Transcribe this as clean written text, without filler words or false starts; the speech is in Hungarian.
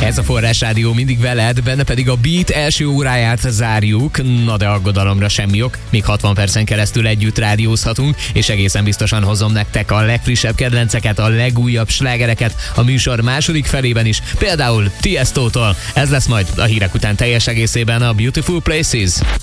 Ez a Forrás Rádió mindig veled, benne pedig a Beat első óráját zárjuk. Na de aggodalomra semmi ok, még 60 percen keresztül együtt rádiózhatunk, és egészen biztosan hozom nektek a legfrissebb kedvenceket, a legújabb slágereket a műsor második felében is, például Tiesto-tól. Ez lesz majd a hírek után teljes egészében a Beautiful Places.